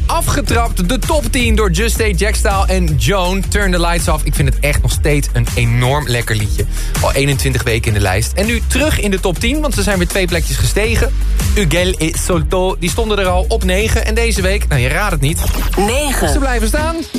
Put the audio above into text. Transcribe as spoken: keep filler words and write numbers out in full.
afgetrapt. De top tien door Just Stay, Jackstyle en Joan. Turn the Lights Off. Ik vind het echt nog steeds een enorm lekker liedje. Al eenentwintig weken in de lijst. En nu terug in de top tien, want ze zijn weer twee plekjes gestegen. Ugel et Solto, die stonden er al op negen. En deze week, nou je raadt het niet, negen. Ze blijven staan.